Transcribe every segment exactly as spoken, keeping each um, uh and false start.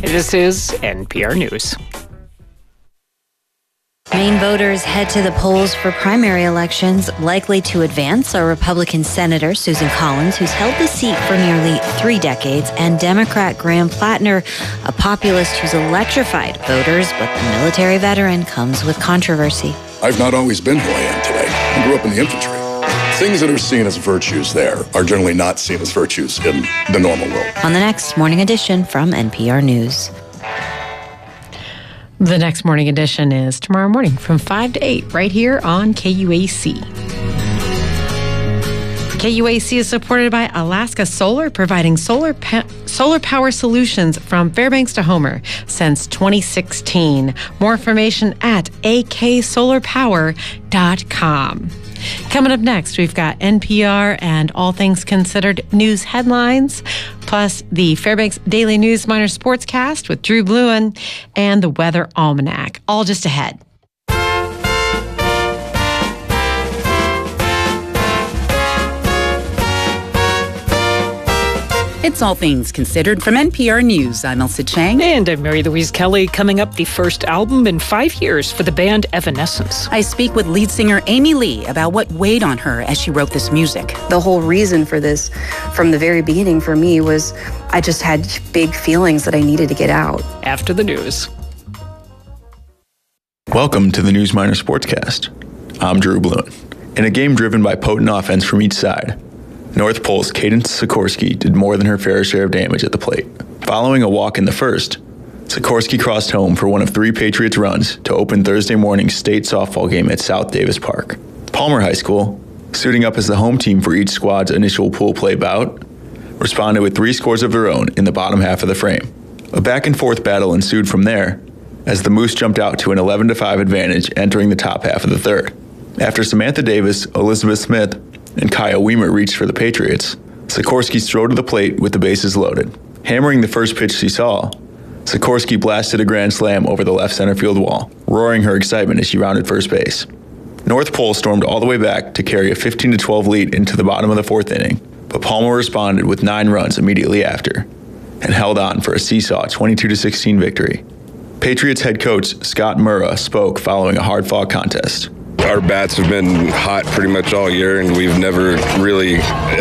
This is N P R News. Maine voters head to the polls for primary elections. Likely to advance are Republican Senator Susan Collins, who's held the seat for nearly three decades, and Democrat Graham Plattner, a populist who's electrified voters, but the military veteran comes with controversy. I've not always been who I am today. I grew up in the infantry. Things that are seen as virtues there are generally not seen as virtues in the normal world. On the next Morning Edition from N P R News. The next Morning Edition is tomorrow morning from five to eight, right here on K U A C. K U A C is supported by Alaska Solar, providing solar pa- solar power solutions from Fairbanks to Homer since twenty sixteen. More information at a k solar power dot com. Coming up next, we've got N P R and All Things Considered news headlines, plus the Fairbanks Daily News Minor Sportscast with Drew Bluen and the Weather Almanac. All just ahead. It's All Things Considered from N P R News. I'm Elsa Chang. And I'm Mary Louise Kelly. Coming up, the first album in five years for the band Evanescence. I speak with lead singer Amy Lee about what weighed on her as she wrote this music. The whole reason for this from the very beginning for me was I just had big feelings that I needed to get out. After the news. Welcome to the News Minor Sportscast. I'm Drew Bluen. In a game driven by potent offense from each side, North Pole's Cadence Sikorsky did more than her fair share of damage at the plate. Following a walk in the first, Sikorsky crossed home for one of three Patriots runs to open Thursday morning's state softball game at South Davis Park. Palmer High School, suiting up as the home team for each squad's initial pool play bout, responded with three scores of their own in the bottom half of the frame. A back-and-forth battle ensued from there as the Moose jumped out to an eleven to five advantage entering the top half of the third. After Samantha Davis, Elizabeth Smith, and Kaya Weimer reached for the Patriots, Sikorsky strode to the plate with the bases loaded. Hammering the first pitch she saw, Sikorsky blasted a grand slam over the left center field wall, roaring her excitement as she rounded first base. North Pole stormed all the way back to carry a fifteen to twelve lead into the bottom of the fourth inning, but Palmer responded with nine runs immediately after and held on for a seesaw twenty-two to sixteen victory. Patriots head coach Scott Murrah spoke following a hard-fought contest. Our bats have been hot pretty much all year, and we've never really,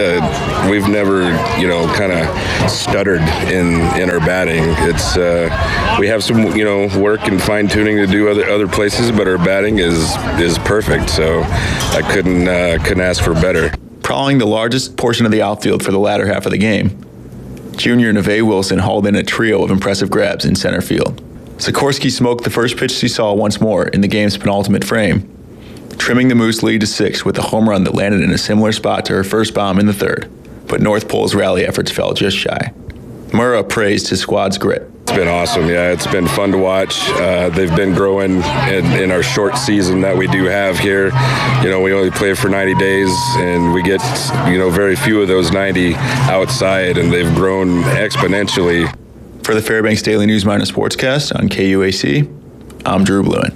uh, we've never, you know, kind of stuttered in, in our batting. It's uh, we have some, you know, work and fine tuning to do other other places, but our batting is is perfect. So I couldn't uh, couldn't ask for better. Prowling the largest portion of the outfield for the latter half of the game, junior Neve Wilson hauled in a trio of impressive grabs in center field. Sikorsky smoked the first pitch she saw once more in the game's penultimate frame, trimming the Moose lead to six with a home run that landed in a similar spot to her first bomb in the third, but North Pole's rally efforts fell just shy. Murrah praised his squad's grit. It's been awesome, yeah. It's been fun to watch. Uh, they've been growing in, in our short season that we do have here. You know, we only play for ninety days, and we get, you know, very few of those ninety outside, and they've grown exponentially. For the Fairbanks Daily News Minor Sportscast on K U A C, I'm Drew Bluen.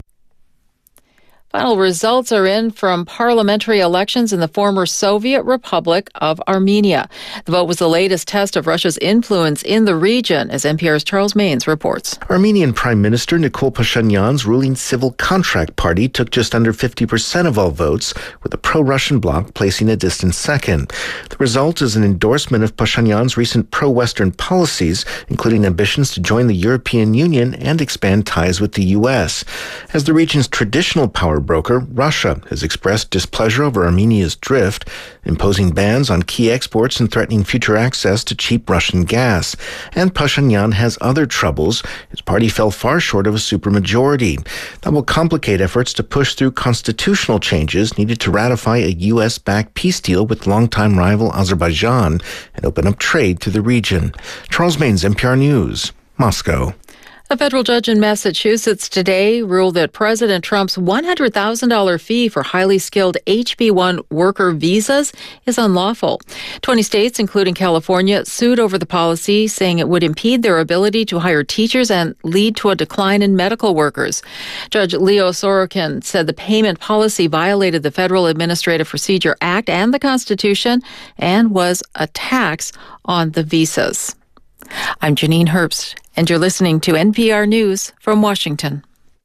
Final results are in from parliamentary elections in the former Soviet Republic of Armenia. The vote was the latest test of Russia's influence in the region, as N P R's Charles Maines reports. Armenian Prime Minister Nikol Pashinyan's ruling Civil Contract Party took just under fifty percent of all votes, with the pro-Russian bloc placing a distant second. The result is an endorsement of Pashinyan's recent pro-Western policies, including ambitions to join the European Union and expand ties with the U S. As the region's traditional power broker, Russia has expressed displeasure over Armenia's drift, imposing bans on key exports and threatening future access to cheap Russian gas. And Pashinyan has other troubles. His party fell far short of a supermajority. That will complicate efforts to push through constitutional changes needed to ratify a U S-backed peace deal with longtime rival Azerbaijan and open up trade to the region. Charles Maines, N P R News, Moscow. A federal judge in Massachusetts today ruled that President Trump's one hundred thousand dollars fee for highly skilled H B one worker visas is unlawful. twenty states, including California, sued over the policy, saying it would impede their ability to hire teachers and lead to a decline in medical workers. Judge Leo Sorokin said the payment policy violated the Federal Administrative Procedure Act and the Constitution and was a tax on the visas. I'm Janine Herbst, and you're listening to N P R News from Washington.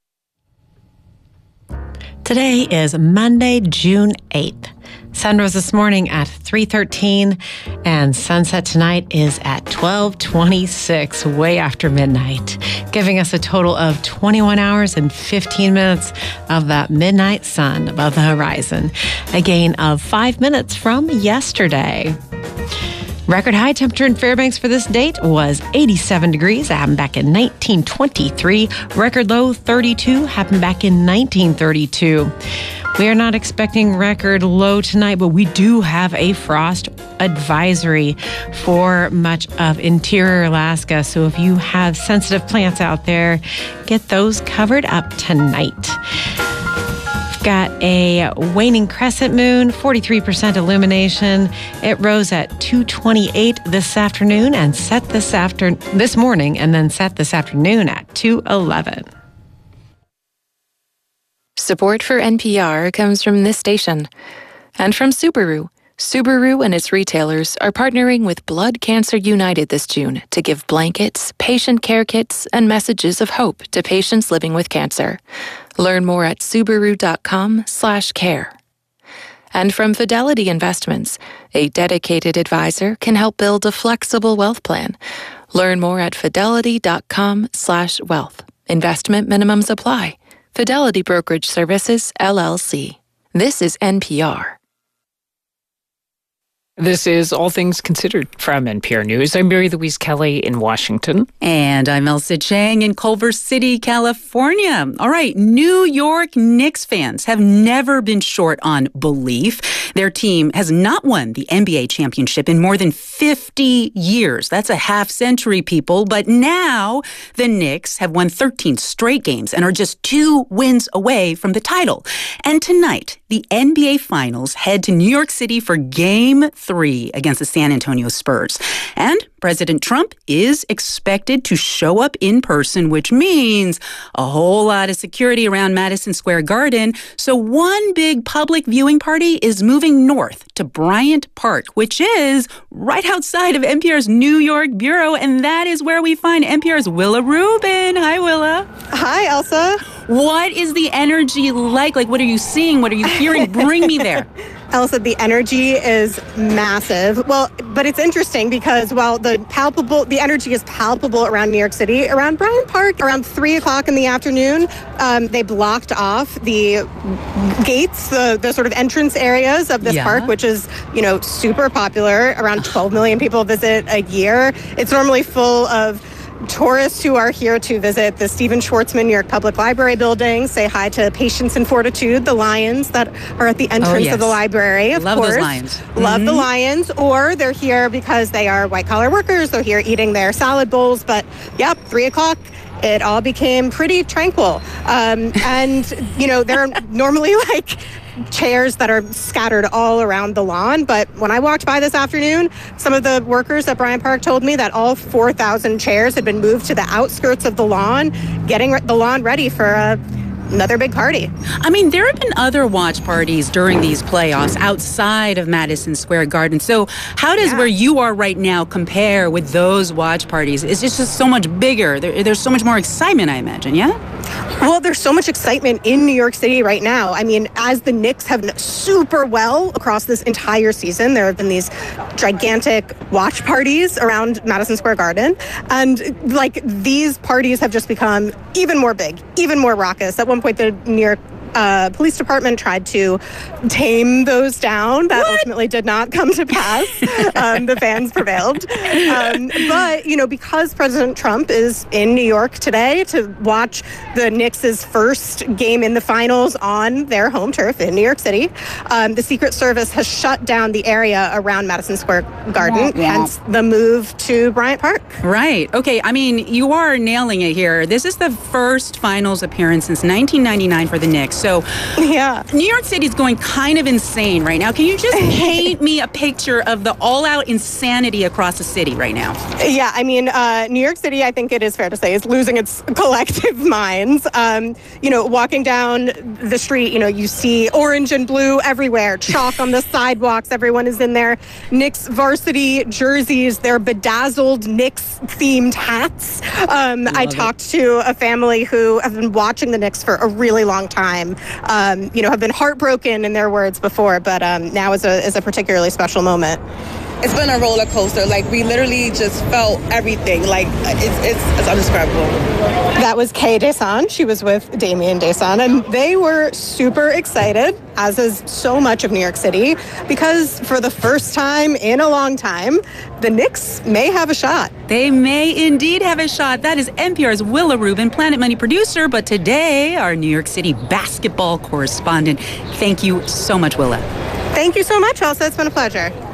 Today is Monday, June eighth. Sun rose this morning at three thirteen, and sunset tonight is at twelve twenty-six, way after midnight, giving us a total of twenty-one hours and fifteen minutes of that midnight sun above the horizon, a gain of five minutes from yesterday. Record high temperature in Fairbanks for this date was eighty-seven degrees, happened back in nineteen twenty-three. Record low thirty-two, happened back in nineteen thirty-two. We are not expecting record low tonight, but we do have a frost advisory for much of interior Alaska. So if you have sensitive plants out there, get those covered up tonight. We've got a waning crescent moon, forty-three percent illumination. It rose at two twenty-eight this afternoon and set this after this morning and then set this afternoon at two eleven. Support for N P R comes from this station and from Subaru. Subaru and its retailers are partnering with Blood Cancer United this June to give blankets, patient care kits, and messages of hope to patients living with cancer. Learn more at subaru.com slash care. And from Fidelity Investments, a dedicated advisor can help build a flexible wealth plan. Learn more at fidelity.com slash wealth. Investment minimums apply. Fidelity Brokerage Services, L L C. This is N P R. This is All Things Considered from N P R News. I'm Mary Louise Kelly in Washington. And I'm Elsa Chang in Culver City, California. All right, New York Knicks fans have never been short on belief. Their team has not won the N B A championship in more than fifty years. That's a half century, people. But now the Knicks have won thirteen straight games and are just two wins away from the title. And tonight, the N B A Finals head to New York City for Game three against the San Antonio Spurs. And President Trump is expected to show up in person, which means a whole lot of security around Madison Square Garden. So one big public viewing party is moving north to Bryant Park, which is right outside of N P R's New York bureau. And that is where we find N P R's Willa Rubin. Hi, Willa. Hi, Elsa. What is the energy like? Like, what are you seeing? What are you hearing? Bring me there. Elsa, the energy is massive. Well, but it's interesting because while the palpable, the energy is palpable around New York City, around Bryant Park, around three o'clock in the afternoon, um, they blocked off the gates, the, the sort of entrance areas of this Yeah. park, which is, you know, super popular. Around twelve million people visit a year. It's normally full of tourists who are here to visit the Stephen Schwarzman New York Public Library building, say hi to Patience and Fortitude, the lions that are at the entrance Oh, yes. of the library, of Love course. those lions. Love Mhm. the lions. Or they're here because they are white-collar workers. They're here eating their salad bowls. But, yep, three o'clock, it all became pretty tranquil. Um, and, you know, there are normally, like, chairs that are scattered all around the lawn. But when I walked by this afternoon, some of the workers at Bryant Park told me that all four thousand chairs had been moved to the outskirts of the lawn, getting the lawn ready for a another big party. I mean, there have been other watch parties during these playoffs outside of Madison Square Garden. So how does Yeah. where you are right now compare with those watch parties? It's just, just so much bigger. There, there's so much more excitement, I imagine, yeah? Well, there's so much excitement in New York City right now. I mean, as the Knicks have done super well across this entire season, there have been these gigantic watch parties around Madison Square Garden. And like these parties have just become even more big, even more raucous. At one point, the New York Uh, police department tried to tame those down. That what? ultimately did not come to pass. um, the fans prevailed. Um, but, you know, because President Trump is in New York today to watch the Knicks' first game in the finals on their home turf in New York City, um, the Secret Service has shut down the area around Madison Square Garden, yeah. hence the move to Bryant Park. Right. Okay. I mean, you are nailing it here. This is the first finals appearance since nineteen ninety-nine for the Knicks. So, yeah, New York City is going kind of insane right now. Can you just paint me a picture of the all-out insanity across the city right now? Yeah, I mean, uh, New York City, I think it is fair to say, is losing its collective minds. Um, you know, walking down the street, you know, you see orange and blue everywhere, chalk on the sidewalks. Everyone is in their Knicks varsity jerseys, their bedazzled Knicks-themed hats. Um, I talked it. to a family who have been watching the Knicks for a really long time. Um, you know, have been heartbroken in their words before, but um, now is a is a particularly special moment. It's been a roller coaster. Like, we literally just felt everything. Like, it's it's, it's undescribable. That was Kay Desan. She was with Damian Desan, and they were super excited, as is so much of New York City, because for the first time in a long time, the Knicks may have a shot. They may indeed have a shot. That is N P R's Willa Rubin, Planet Money producer, but today, our New York City basketball correspondent. Thank you so much, Willa. Thank you so much, Elsa. It's been a pleasure.